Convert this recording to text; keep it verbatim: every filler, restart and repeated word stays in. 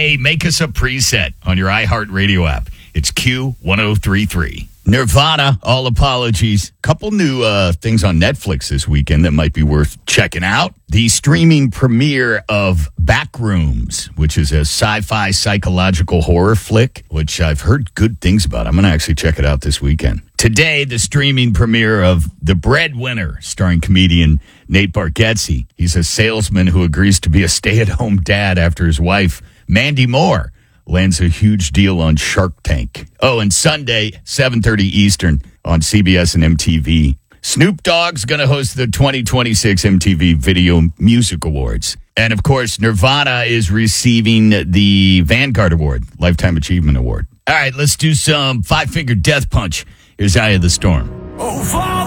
Hey, make us a preset on your iHeartRadio app. It's Q ten thirty-three. Nirvana, all apologies. Couple new uh, things on Netflix this weekend that might be worth checking out. The streaming premiere of Backrooms, which is a sci-fi psychological horror flick, which I've heard good things about. I'm going to actually check it out this weekend. Today, the streaming premiere of The Breadwinner, starring comedian Nate Bargatze. He's a salesman who agrees to be a stay-at-home dad after his wife, Mandy Moore, lands a huge deal on Shark Tank. Oh, and Sunday, seven thirty Eastern on C B S and M T V. Snoop Dogg's going to host the twenty twenty-six M T V Video Music Awards. And, of course, Nirvana is receiving the Vanguard Award, Lifetime Achievement Award. All right, let's do some Five Finger Death Punch. Here's Eye of the Storm. Oh, Father!